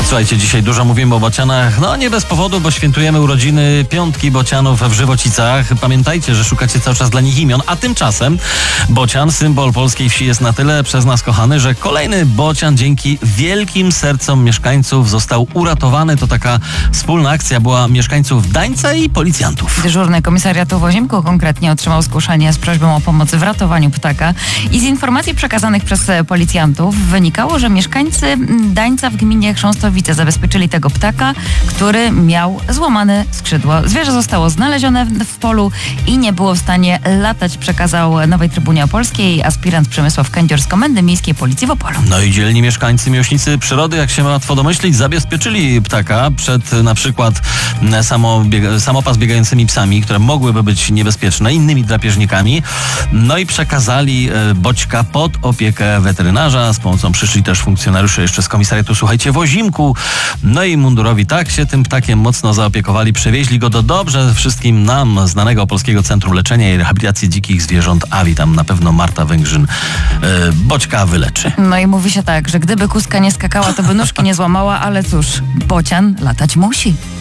Słuchajcie, dzisiaj dużo mówimy o bocianach. No nie bez powodu, bo świętujemy urodziny piątki bocianów w Żywocicach. Pamiętajcie, że szukacie cały czas dla nich imion, a tymczasem bocian, symbol polskiej wsi, jest na tyle przez nas kochany, że kolejny bocian dzięki wielkim sercom mieszkańców został uratowany. To taka wspólna akcja była mieszkańców Dańca i policjantów. Dyżurny komisariatu w Ozimku konkretnie otrzymał zgłoszenie z prośbą o pomoc w ratowaniu ptaka i z informacji przekazanych przez policjantów wynikało, że mieszkańcy Dańca w gminie Chrząstowice zabezpieczyli tego ptaka, który miał złamane skrzydło. Zwierzę zostało znalezione w polu i nie było w stanie latać, przekazał Nowej Trybunie Opolskiej aspirant Przemysław Kędzior z Komendy Miejskiej Policji w Opolu. No i dzielni mieszkańcy, miłośnicy przyrody, jak się łatwo domyślić, zabezpieczyli ptaka przed na przykład samopas biegającymi psami, które mogłyby być niebezpieczne, innymi drapieżnikami. No i przekazali boćka pod opiekę weterynarza. Z pomocą przyszli też funkcjonariusze jeszcze z komisariatu, słuchajcie, w Ozimku. No i mundurowi tak się tym ptakiem mocno zaopiekowali. Przewieźli go do dobrze wszystkim nam znanego Polskiego Centrum Leczenia i Rehabilitacji Dzikich Zwierząt AWI. Tam na pewno Marta Węgrzyn boćka wyleczy. No i mówi się tak, że gdyby kuska nie skakała, to by nóżki nie złamała, ale cóż, bocian latać musi.